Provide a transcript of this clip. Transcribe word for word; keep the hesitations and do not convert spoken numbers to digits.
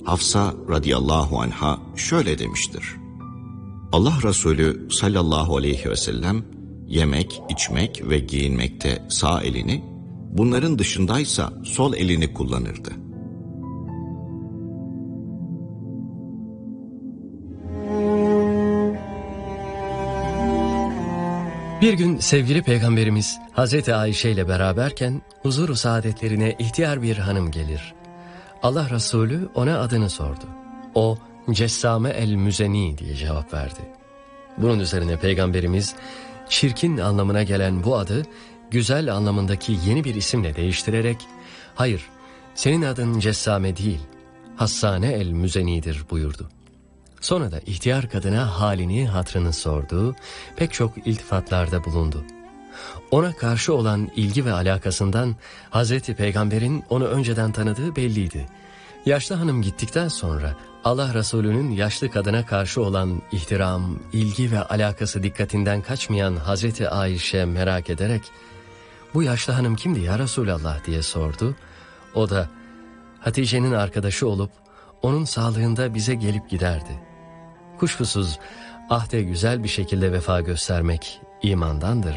Hafsa radıyallahu anha şöyle demiştir: Allah Resulü sallallahu aleyhi ve sellem yemek, içmek ve giyinmekte sağ elini, bunların dışındaysa sol elini kullanırdı. Bir gün sevgili Peygamberimiz Hazreti Ayşe ile beraberken huzur-u saadetlerine ihtiyar bir hanım gelir. Allah Resulü ona adını sordu. O Cessame el-Müzeni diye cevap verdi. Bunun üzerine Peygamberimiz çirkin anlamına gelen bu adı güzel anlamındaki yeni bir isimle değiştirerek hayır senin adın Cessame değil Hassane el-Müzeni'dir buyurdu. Sonra da ihtiyar kadına halini hatrını sordu, pek çok iltifatlarda bulundu. Ona karşı olan ilgi ve alakasından Hazreti Peygamber'in onu önceden tanıdığı belliydi. Yaşlı hanım gittikten sonra Allah Resulü'nün yaşlı kadına karşı olan ihtiram, ilgi ve alakası dikkatinden kaçmayan Hazreti Ayşe merak ederek "Bu yaşlı hanım kimdi ya Resulallah?" diye sordu. O da Hatice'nin arkadaşı olup onun sağlığında bize gelip giderdi. Kuşkusuz ahde güzel bir şekilde vefa göstermek imandandır